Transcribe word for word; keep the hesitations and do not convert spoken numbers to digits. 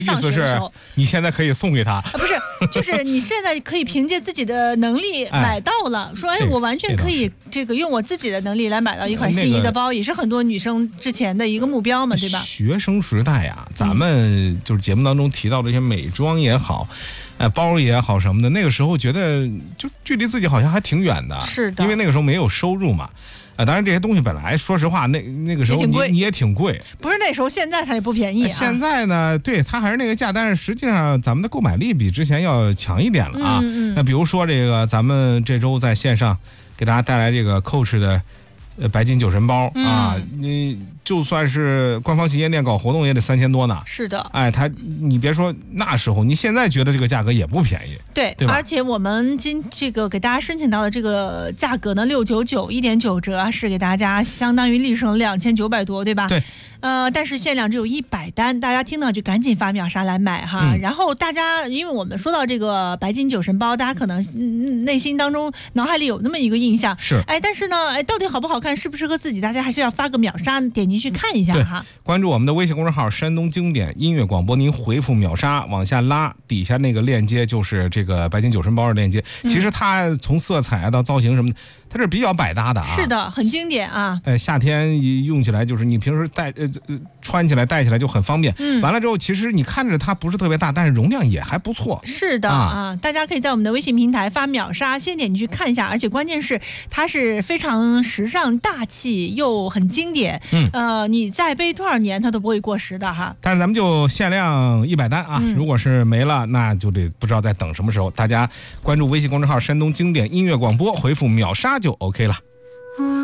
上学的时候， 你现在可以送给他、 啊、不是，就是你现在可以凭借自己的能力买到了，哎、说哎，我完全可以这个用我自己的能力来买到一款心仪的包，那个、也是很多女生之前的一个目标嘛，对吧？ 学生时代啊，咱们就是节目当中提到这些美妆也好。哎，包也好什么的，那个时候觉得就距离自己好像还挺远的， 是的， 因为那个时候没有收入嘛。啊，当然这些东西本来说实话，那那个时候你你也挺贵， 不是那时候，现在它也不便宜、啊。 现在呢，对它还是那个价，但是实际上咱们的购买力比之前要强一点了啊。 嗯嗯、 那比如说这个，咱们这周在线上给大家带来这个 Coach 的。呃，白金酒神包、嗯、啊，你就算是官方旗舰店搞活动也得三千多呢。 是的， 哎，他你别说那时候，你现在觉得这个价格也不便宜， 对， 对吧？ 而且我们今这个给大家申请到的这个价格呢，六九九一点九折，是给大家相当于立省两千九百多，对吧？ 对。 呃，但是限量只有一百单，大家听到就赶紧发秒杀来买哈。 嗯、 然后大家，因为我们说到这个白金酒神包，大家可能、嗯、内心当中、脑海里有那么一个印象， 是， 哎，但是呢，哎，到底好不好看，适不适合自己，大家还是要发个秒杀，点进去看一下哈。 关注我们的微信公众号"山东经典音乐广播"，您回复秒杀往下拉，底下那个链接就是这个白金酒神包的链接。其实它从色彩到造型什么的，它是比较百搭的啊。 是的，很经典啊。 呃，夏天用起来就是你平时戴呃呃穿起来戴起来就很方便。 嗯， 完了之后，其实你看着它不是特别大，但是容量也还不错。 是的 啊, 啊，大家可以在我们的微信平台发秒杀，先点进去看一下，而且关键是它是非常时尚大气又很经典。 嗯， 呃，你再背多少年它都不会过时的哈。 但是咱们就限量一百单啊、嗯，如果是没了，那就得不知道在等什么时候。大家关注微信公众号"山东经典音乐广播"，回复秒杀就 OK 了。